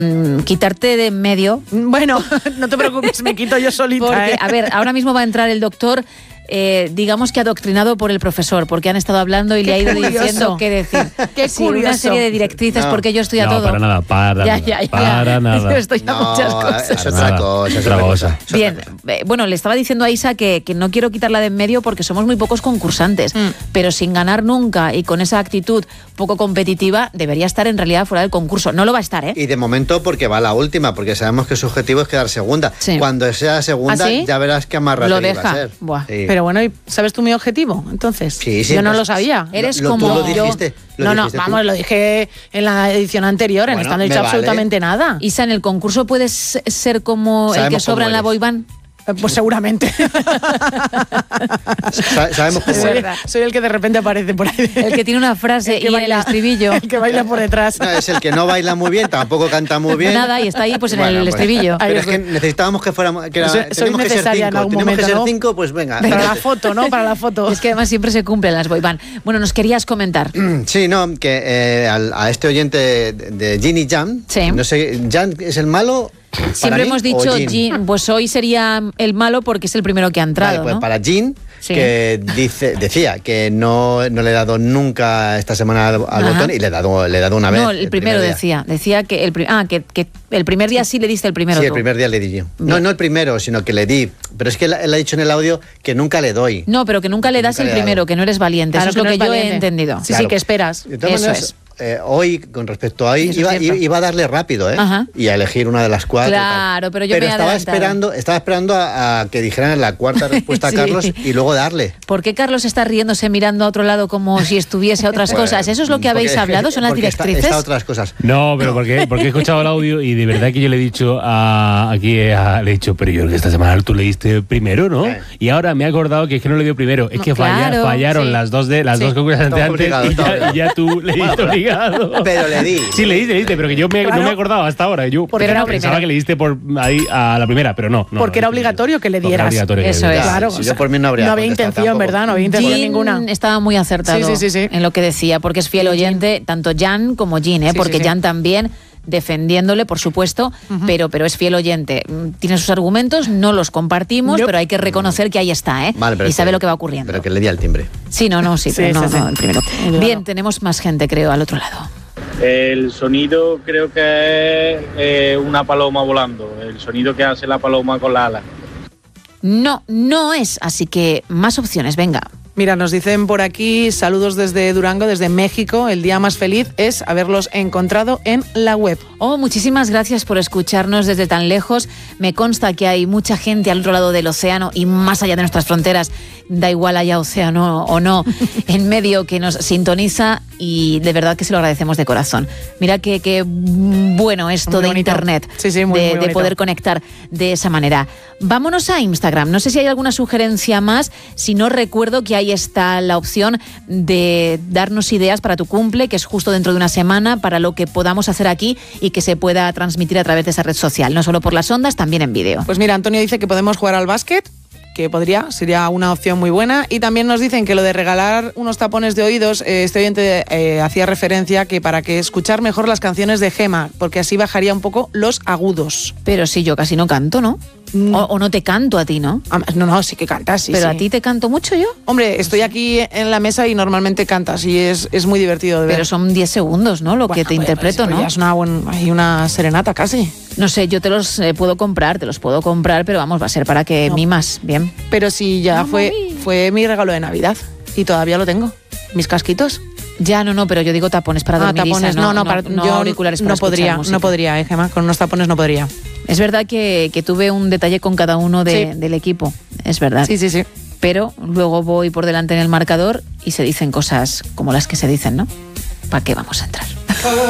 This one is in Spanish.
quitarte de en medio. Bueno, no te preocupes, me quito yo solita. Porque, a ver, ahora mismo va a entrar el doctor, digamos que adoctrinado por el profesor, porque han estado hablando y le ha ido diciendo qué decir. Qué sí, una serie de directrices, porque yo estoy a todo. Para nada, para nada. Estoy a muchas cosas. Es otra cosa. Bien, bueno, le estaba diciendo a Isa que no quiero quitarla de en medio porque somos muy pocos concursantes, pero sin ganar nunca y con esa actitud poco competitiva, debería estar en realidad fuera del concurso. No lo va a estar, ¿eh? Y de momento porque va la última, porque sabemos que su objetivo es quedar segunda. Sí. Cuando sea segunda, ¿Ah, sí? ya verás qué amarrate Lo va a deja. ser. Buah. Sí. Pero bueno, ¿sabes tú mi objetivo? Entonces, Sí, yo no lo sabía. Eres Tú como lo dijiste. No, tú. lo dije en la edición anterior, en Bueno, esta no he me dicho vale. absolutamente nada. Isa, ¿en el concurso puedes ser como el que Sabemos sobra cómo en la eres. boyband? Pues seguramente. Sabemos cómo Es es. verdad. Soy el que de repente aparece por ahí. El que tiene una frase El que y baila. en el estribillo. El que baila por detrás. No, es el que no baila muy bien, tampoco canta muy bien. Nada, y está ahí pues en Bueno, el pues, estribillo. Pero es que necesitábamos que fuéramos. Que Soy teníamos que ser necesaria en 5. algún Teníamos que momento, ser ¿no? 5, pues venga. Para la foto, ¿no? Para la foto. Es que además siempre se cumplen las boyband. Bueno, nos querías comentar. Sí, no, que a este oyente de Jin y Jan, Sí. no sé, ¿Jan es el malo? para Siempre mí, hemos o dicho, Jin? Jin, pues hoy sería el malo porque es el primero que ha entrado, Vale, pues ¿no? para Jin, Sí. que decía que no le he dado nunca esta semana al Ajá. botón y le he dado una vez. No, el primero primer decía que el primer día sí le diste el primero Sí, tú. el primer día le di yo. Bien. No el primero, sino que le di. Pero es que él ha dicho en el audio que nunca le doy. No, pero que nunca le das Nunca el le he dado. primero, que no eres valiente. Claro, Eso es lo no que yo he valiente. entendido. Sí, Claro. sí, que esperas. De todas Eso maneras, hoy, con respecto a hoy, Eso es cierto. iba a darle rápido, ¿eh? Ajá. Y a elegir una de las 4. Claro, pero yo me he estaba adelantado. esperando a que dijeran la cuarta respuesta Sí. a Carlos y luego darle. ¿Por qué Carlos está riéndose mirando a otro lado como si estuviese a otras cosas? ¿Eso es lo que habéis hablado? ¿Son las porque directrices? Está otras cosas. No, pero porque he escuchado el audio y de verdad que yo le he dicho le he dicho, pero yo creo que esta semana tú le diste primero, ¿no? Y ahora me he acordado que es que no le dio primero, es que claro, fallaron sí. las dos concursantes Estaba antes obligado, estaba y ya tú le diste obligado. Pero le di. Sí, le diste, pero que yo no me acordaba hasta ahora. Yo Porque era pensaba primero. que le diste por ahí a la primera, pero no. Porque era obligatorio que le Porque era dieras. obligatorio que Eso le es. dieras. Claro, Si o yo sea, por mí no habría había contestado intención, tampoco. ¿verdad? No había intención Jin ninguna. estaba muy acertado Sí. en lo que decía, porque es fiel oyente, tanto Jan como Jin, Sí, porque sí. Jan también defendiéndole, por supuesto, pero es fiel oyente. Tiene sus argumentos, no los compartimos, No. pero hay que reconocer que ahí está, ¿eh? Vale, pero y sabe que- lo que va ocurriendo. Pero que le di al timbre. Sí, sí, pero Sí, no, sí. no, el primero. Claro. Bien, tenemos más gente, creo, al otro lado. El sonido creo que es una paloma volando, el sonido que hace la paloma con la ala. No es, así que más opciones, venga. Mira, nos dicen por aquí, saludos desde Durango, desde México. El día más feliz es haberlos encontrado en la web. Oh, muchísimas gracias por escucharnos desde tan lejos. Me consta que hay mucha gente al otro lado del océano y más allá de nuestras fronteras, da igual haya océano o no, en medio, que nos sintoniza y de verdad que se lo agradecemos de corazón. Mira qué bueno esto Muy de bonito. Internet, Sí, muy de bonito. poder conectar de esa manera. Vámonos a Instagram. No sé si hay alguna sugerencia más. Si no, recuerdo que ahí está la opción de darnos ideas para tu cumple, que es justo dentro de una semana, para lo que podamos hacer aquí y que se pueda transmitir a través de esa red social, no solo por las ondas, también en vídeo. Pues mira, Antonio dice que podemos jugar al básquet, que sería una opción muy buena. Y también nos dicen que lo de regalar unos tapones de oídos, este oyente hacía referencia que para que escuchar mejor las canciones de Gema, porque así bajaría un poco los agudos. Pero sí, yo casi no canto, ¿no? O no te canto a ti, ¿no? No, sí que cantas, sí. Pero sí. a ti te canto mucho yo. Hombre, estoy aquí en la mesa y normalmente cantas y es muy divertido de ver. Pero son 10 segundos, ¿no? Lo que te interpreto, pues, ¿no? Ya es una serenata casi. No sé, yo te los puedo comprar, pero vamos, va a ser para que mimas, bien. Pero sí, ya fue mi regalo de Navidad y todavía lo tengo. Mis casquitos. Ya, no, pero yo digo tapones para dormir, tapones, Isa, no, yo auriculares para no podría, escuchar música. no podría, Gemma, con unos tapones no podría. Es verdad que tuve un detalle con cada uno del equipo, es verdad. Sí. Pero luego voy por delante en el marcador y se dicen cosas como las que se dicen, ¿no? ¿Para qué vamos a entrar?